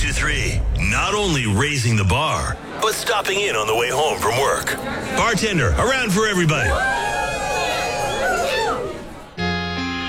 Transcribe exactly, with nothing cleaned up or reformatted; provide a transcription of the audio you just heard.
two three. Not only raising the bar, but stopping in on the way home from work. Bartender, around for everybody.